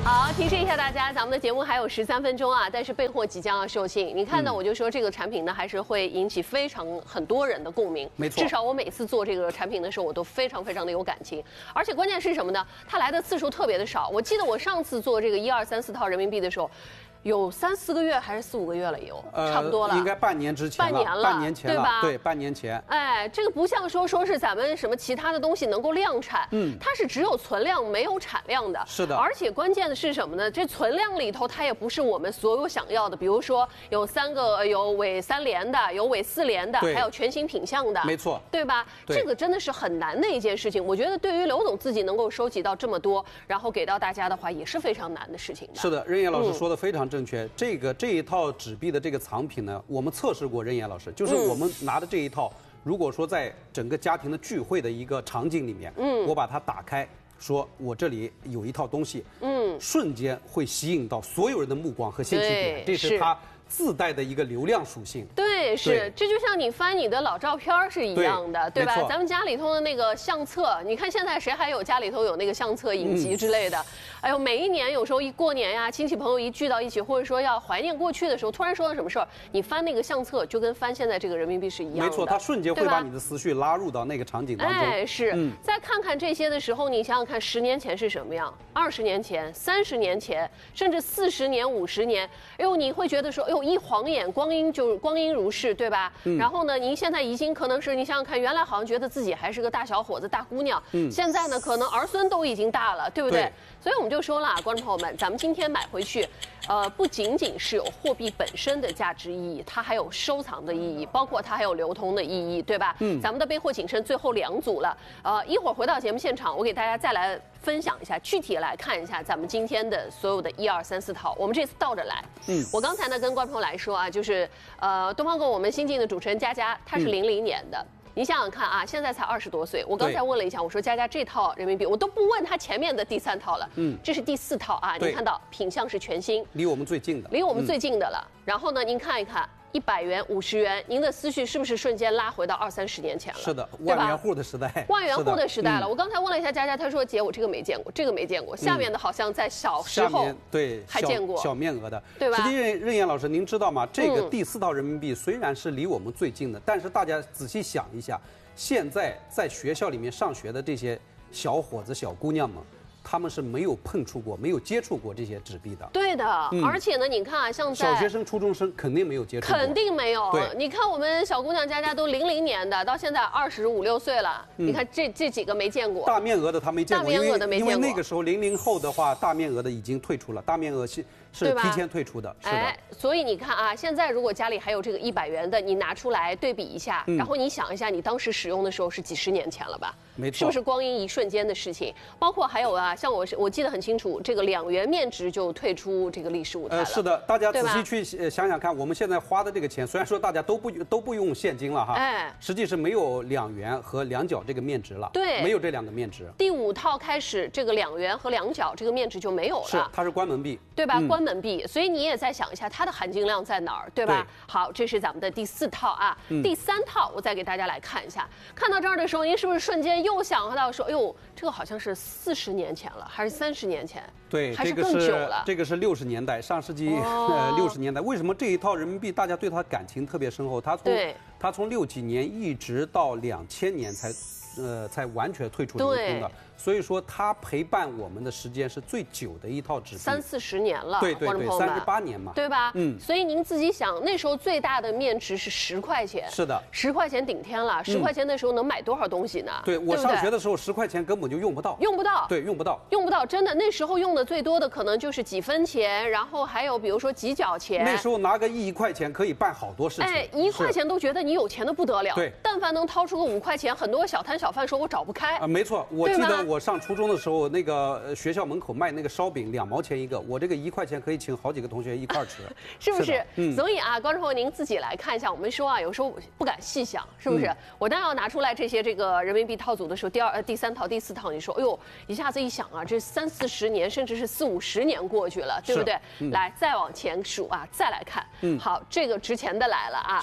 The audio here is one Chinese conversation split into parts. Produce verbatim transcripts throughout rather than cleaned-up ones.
好，提示一下大家，咱们的节目还有十三分钟啊，但是备货即将要售罄。你看到我就说这个产品呢，还是会引起非常很多人的共鸣。 没错， 至少我每次做这个产品的时候，我都非常非常的有感情。而且关键是什么呢？它来的次数特别的少。我记得我上次做这个一二三四套人民币的时候。 有三四个月还是四五个月了，有、呃、差不多了， 应该半年之前了， 半年了， 半年前了， 对吧？ 对，半年前。 哎，这个不像说说是咱们什么其他的东西能够量产， 嗯， 它是只有存量没有产量的。 是的， 而且关键的是什么呢？这存量里头它也不是我们所有想要的，比如说有三个有尾三连的，有尾四连的，还有全新品相的， 没错， 对吧？ 对这个真的是很难的一件事情。我觉得对于刘总自己能够收集到这么多，然后给到大家的话，也是非常难的事情的。 是的，任岩老师说的非常正确，嗯、这个。 这一套纸币的这个藏品呢，我们测试过，任岩老师，就是我们拿的这一套，如果说在整个家庭的聚会的一个场景里面，嗯，我把它打开，说我这里有一套东西，嗯，瞬间会吸引到所有人的目光和兴趣点，这是它自带的一个流量属性。 对，是，这就像你翻你的老照片是一样的， 对, 对吧？咱们家里头的那个相册，你看现在谁还有家里头有那个相册影集之类的？嗯、哎呦，每一年有时候一过年呀，亲戚朋友一聚到一起，或者说要怀念过去的时候，突然说到什么事儿，你翻那个相册就跟翻现在这个人民币是一样的。 没错，它瞬间会把你的思绪拉入到那个场景当中。 哎，是。嗯、再看看这些的时候，你想想看，十年前是什么样？二十年前、三十年前，甚至四十年、五十年，哎呦，你会觉得说，哎呦。 一晃眼，光阴就光阴如逝，对吧？嗯、然后呢，您现在已经可能是你想想看，原来好像觉得自己还是个大小伙子、大姑娘，嗯、现在呢，可能儿孙都已经大了，对不对？对所以我们就说了，观众朋友们，咱们今天买回去，呃，不仅仅是有货币本身的价值意义，它还有收藏的意义，包括它还有流通的意义，对吧？嗯，咱们的备货谨慎最后两组了，呃，一会儿回到节目现场，我给大家再来分享一下，具体来看一下咱们今天的所有的一二三四套，我们这次倒着来。嗯，我刚才呢跟观众朋友来说啊，就是呃，东方购我们新进的主持人佳佳，她是零零年的。嗯 你想想看啊，现在才二十多岁。我刚才问了一下，我说佳佳这套人民币，我都不问他前面的第三套了。嗯，这是第四套啊。你看到品相是全新， 离我们最近的， 离我们最近的了。嗯、然后呢，您看一看。 一百元、五十元，您的思绪是不是瞬间拉回到二三十年前了？ 是的，万元户的时代， 万元户的时代了。嗯、我刚才问了一下佳佳，她说：“姐，我这个没见过，这个没见过。下面的好像在小时候、 嗯、对还见过小面额的， 对吧？” 实际任任岩老师，您知道吗？这个第四套人民币虽然是离我们最近的，嗯、但是大家仔细想一下，现在在学校里面上学的这些小伙子、小姑娘们。 他们是没有碰触过、没有接触过这些纸币的。 对的，嗯、而且呢，你看啊，像在小学生、初中生肯定没有接触过， 肯定没有。对，你看我们小姑娘佳佳都零零年的，到现在二十五六岁了，嗯、你看这这几个没见过。 大面额的他没见过， 大面额的没见过， 因为那个时候零零后的话，大面额的已经退出了，大面额是是提前退出的。是的。哎， 所以你看啊，现在如果家里还有这个一百元的，你拿出来对比一下，嗯、然后你想一下，你当时使用的时候是几十年前了吧？ 没错， 是不是光阴一瞬间的事情？包括还有啊，像我是我记得很。 很清楚，这个两元面值就退出这个历史舞台了。呃， 是的，大家仔细去想想看，我们现在花的这个钱，虽然说大家都不都不用现金了哈，哎，实际是没有两元和两角这个面值了， 对， 没有这两个面值。 第五套开始，这个两元和两角这个面值就没有了， 是，它是关门币， 对吧？嗯、关门币，所以你也再想一下它的含金量在哪儿，对吧？对好，这是咱们的第四套啊，嗯、第三套我再给大家来看一下。看到这儿的时候，您是不是瞬间又想到说，哎呦，这个好像是四十年前了，还是三十年前？ 对， 还是更久了。 这个是六十年代，上世纪、哦、呃六十年代。为什么这一套人民币大家对它感情特别深厚？它从它从六几年一直到两千年才，呃才完全退出流通的。所以说它陪伴我们的时间是最久的一套纸币， 三四十年了。 对对对，三十八年嘛， 对吧？嗯。所以您自己想，那时候最大的面值是十块钱。 是的， 十块钱顶天了。十块钱那时候能买多少东西呢？ 对我上学的时候，十块钱根本就用不到。 用不到。 对，用不到。 用不到，真的，那时候用的最多的可能就是几分钱，然后还有比如说几角钱。 那时候拿个一块钱可以办好多事情。 哎，一块钱都觉得你有钱的不得了。 对。 但凡能掏出个五块钱，很多小摊小贩说我找不开。 啊，没错，我记得我上初中的时候。 时候，那个学校门口卖那个烧饼两毛钱一个，我这个一块钱可以请好几个同学一块吃， 是不是？嗯。所以啊，观众朋友您自己来看一下，我们说啊，有时候不敢细想，是不是？嗯、我当要拿出来这些这个人民币套组的时候，第二、呃、第三套、第四套，你说，哎呦，一下子一想啊，这三四十年，甚至是四五十年过去了，对不对？嗯、来，再往前数啊，再来看，嗯，好，这个值钱的来了啊， 是。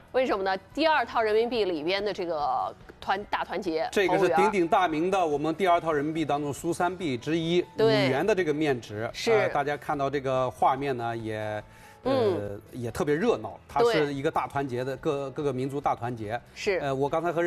为什么呢？第二套人民币里边的这个团大团结， 这个是鼎鼎大名的我们第二套人民币当中苏三币之一，五元的这个面值。 是、 呃，大家看到这个画面呢，也。呃，嗯、也特别热闹，它是一个大团结的各各个民族大团结。 是， 呃，我刚才和